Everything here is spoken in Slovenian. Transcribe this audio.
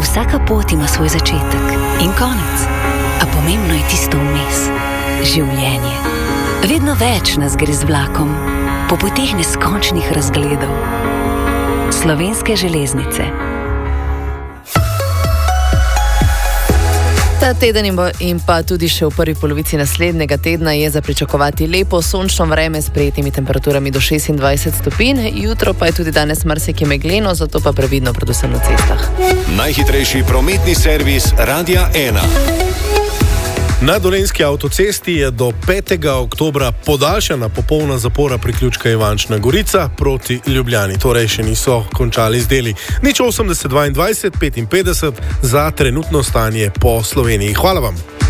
Vsaka pot ima svoj začetek in konec, a pomembno je tisto vmes. Življenje. Vedno več nas gre z vlakom, po poteh neskončnih razgledov. Slovenske železnice. Ta teden in pa tudi še v prvi polovici naslednjega tedna je za pričakovati lepo sončno vreme s prijetnimi temperaturami do 26 stopinj. Jutro pa je tudi danes marsikje megleno, zato pa previdno predvsem na cestah. Najhitrejši prometni servis Radia 1. Na Dolenjski avtocesti je do 5. oktobra podaljšana popolna zapora priključka Ivančna Gorica proti Ljubljani. Torej še niso končali z deli. Nič 80 22 55 za trenutno stanje po Sloveniji. Hvala vam.